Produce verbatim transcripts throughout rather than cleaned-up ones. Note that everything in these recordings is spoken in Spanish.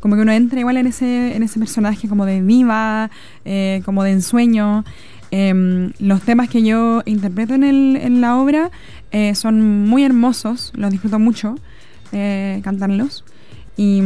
como que uno entra igual en ese, en ese personaje como de diva, eh, como de ensueño. Eh, los temas que yo interpreto en, el, en la obra eh, son muy hermosos, los disfruto mucho eh, cantarlos. Y,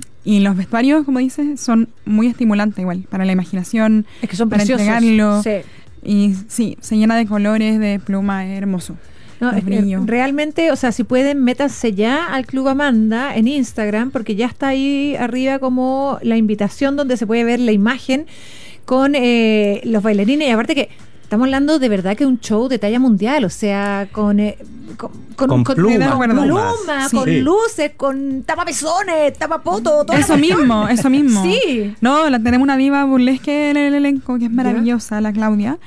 y los vestuarios, como dices, son muy estimulantes igual, para la imaginación, es que son para preciosos. entregarlo. Sí. Y sí, se llena de colores, de pluma, es hermoso. No, de brillo. Realmente, o sea, si pueden, métanse ya al Club Amanda en Instagram, porque ya está ahí arriba como la invitación donde se puede ver la imagen con eh, los bailarines. Y aparte que estamos hablando de verdad que es un show de talla mundial, o sea, con eh, con, con, con, con plumas, con, plumas, pluma, sí. con luces, con tapapezones, tapapoto, todo eso mismo, eso mismo. Sí. No, la, tenemos una diva burlesque en el elenco que es maravillosa, ¿ya? La Claudia.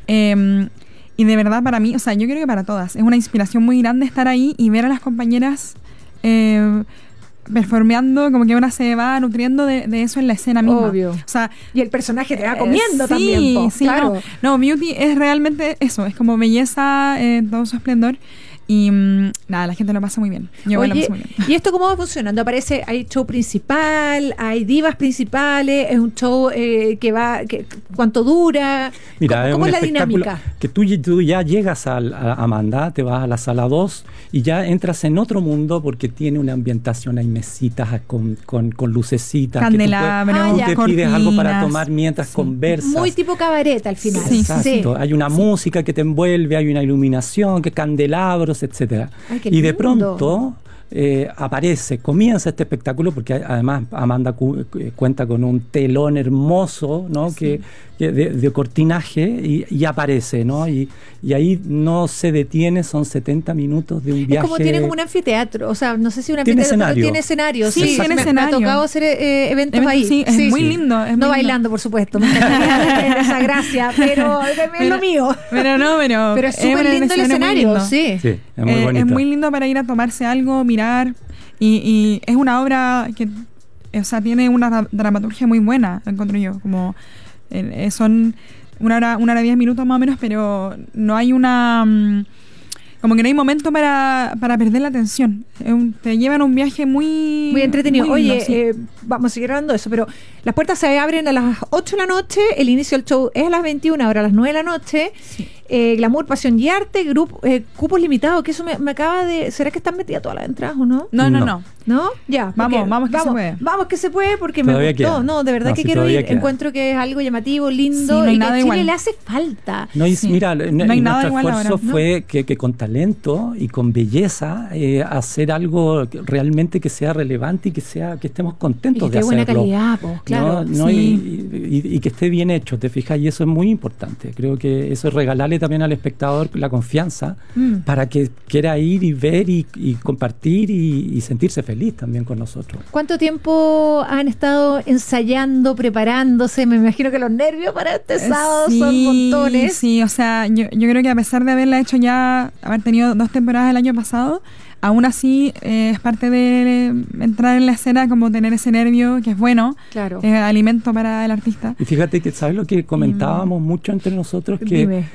Eh, y de verdad para mí, o sea, yo creo que para todas, es una inspiración muy grande estar ahí y ver a las compañeras eh, performeando, como que una se va nutriendo de, de eso en la escena misma. Obvio. O sea, y el personaje te va comiendo eh, sí, también, po, sí, claro. No, no, Beauty es realmente eso, es como belleza en todo su esplendor. Y mmm, nada, la gente lo pasa muy bien. Yo Oye, lo paso muy bien. ¿y esto cómo va funcionando? Aparece, hay show principal, hay divas principales, es un show eh, que va, que, ¿cuánto dura? Mira, ¿Cómo, es cómo un es la espectáculo dinámica? Que tú, tú ya llegas a, a Amanda, te vas a la sala dos y ya entras en otro mundo porque tiene una ambientación, hay mesitas con, con, con lucecitas. Candelabros, que tú, puedes, tú te cortinas, pides algo para tomar mientras sí. conversas. Muy tipo cabaret al final. Sí, exacto. Sí. Hay una sí. música que te envuelve, hay una iluminación, que candelabros, etcétera. Ay, y de pronto eh, aparece, comienza este espectáculo porque además Amanda cu cuenta con un telón hermoso, ¿no? Sí. que, que de, de cortinaje y, y aparece, ¿no? Y, y ahí no se detiene, son setenta minutos de un viaje. Es como tiene como un anfiteatro, o sea, no sé si un ¿Tiene anfiteatro, escenario? pero tiene escenario. Sí, sí, tiene me, escenario. Me ha tocado hacer eh, eventos Event, ahí. Sí, es sí, muy sí. lindo. Es no muy bailando, lindo. por supuesto, me encantaría esa gracia, pero, pero es lo mío. Pero no, pero... Pero es súper lindo el escenario, sí. Sí, es muy eh, bonito. Es muy lindo para ir a tomarse algo, mirar, y, y es una obra que, o sea, tiene una dramaturgia muy buena, encuentro yo, como eh, son una hora, una hora diez minutos más o menos, pero no hay una... Um, como que no hay momento para, para perder la atención. Un, te llevan a un viaje muy... Muy entretenido. Muy lindo, Oye, sí. eh, vamos a seguir hablando de eso, pero las puertas se abren a las ocho de la noche, el inicio del show es a las veintiuna, ahora a las nueve de la noche. Sí. Eh, Glamour, Pasión y Arte, grupo, eh, cupos limitados, que eso me, me acaba de... ¿Será que están metidas todas las entradas o no? No, no, No. no. ¿No? Ya. Vamos, porque, vamos que vamos, se puede. Vamos que se puede porque Todavía me gustó. queda. No, de verdad No, que sí, quiero ir. todavía queda. Encuentro que es algo llamativo, lindo, Sí, no hay y que nada a Chile igual. le hace falta. No, y Sí. mira, No n- hay nada nuestro igual esfuerzo ahora, ¿no? fue que, que con talento y con belleza eh, hacer algo que realmente que sea relevante y que sea que estemos Y contentos que de esté buena hacerlo. calidad, pues, claro. No, no, Sí. y, y- y que esté bien hecho, te fijas, y eso es muy importante. Creo que eso es regalarle también al espectador la confianza Mm. para que quiera ir y ver y, y compartir y, y sentirse feliz también con nosotros. ¿Cuánto tiempo han estado ensayando, preparándose? Me imagino que los nervios para este sábado sí, son montones. Sí, o sea, yo, yo creo que a pesar de haberla hecho ya, haber tenido dos temporadas el año pasado, aún así eh, es parte de entrar en la escena, como tener ese nervio que es bueno, Claro. es alimento para el artista. Y fíjate que, ¿sabes lo que comentábamos mm. mucho entre nosotros? Que, Dime.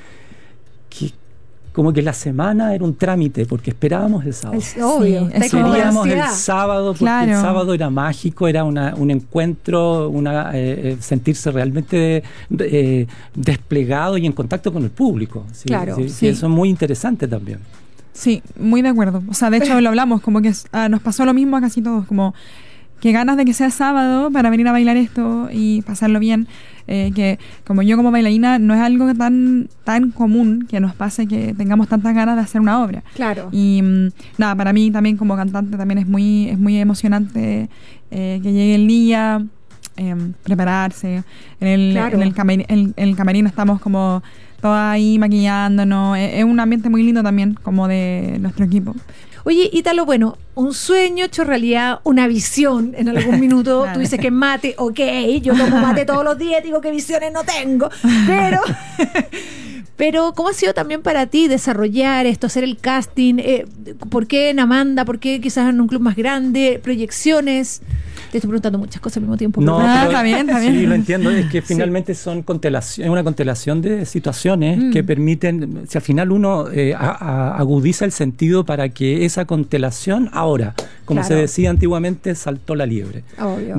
que como que la semana era un trámite, porque esperábamos el sábado. Es obvio. Sí, es como Queríamos el ansiedad. sábado, porque Claro. el sábado era mágico, era una, un encuentro, una eh, sentirse realmente eh, desplegado y en contacto con el público. Sí, Claro, sí, sí. sí, eso es muy interesante también. Sí, muy de acuerdo. O sea, de hecho lo hablamos, como que ah, nos pasó lo mismo a casi todos, como que ganas de que sea sábado para venir a bailar esto y pasarlo bien. Eh, que como yo como bailarina no es algo tan tan común que nos pase que tengamos tantas ganas de hacer una obra. Claro. Y mm, nada, para mí también como cantante también es muy es muy emocionante eh, que llegue el día, eh, prepararse. En el, Claro. en el, camer- en el camerino estamos como todas ahí maquillándonos. Es, es un ambiente muy lindo también como de nuestro equipo. Oye, Ítalo, bueno, un sueño hecho realidad, una visión en algún minuto. Claro. Tú dices que mate, ok, yo tomo mate todos los días, digo que visiones no tengo, pero... Pero, ¿cómo ha sido también para ti desarrollar esto, hacer el casting? Eh, ¿Por qué en Amanda? ¿Por qué quizás en un club más grande? ¿Proyecciones? Te estoy preguntando muchas cosas al mismo tiempo. No, Ah, pero- está bien, está bien. Sí, lo entiendo. Es que Sí. finalmente son constelación, es una constelación de situaciones Mm. que permiten, si al final uno eh, a- a- agudiza el sentido para que esa constelación, ahora, como Claro. se decía antiguamente, saltó la liebre. Obvio.